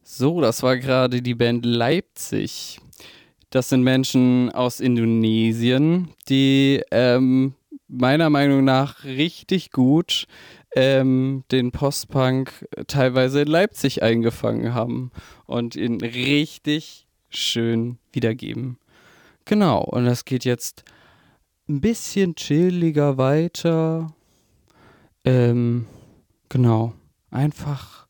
So, das war gerade die Band Leipzig. Das sind Menschen aus Indonesien, die meiner Meinung nach richtig gut den Postpunk teilweise in Leipzig eingefangen haben und ihn richtig schön wiedergeben. Genau, und das geht jetzt ein bisschen chilliger weiter. Ähm, genau, einfach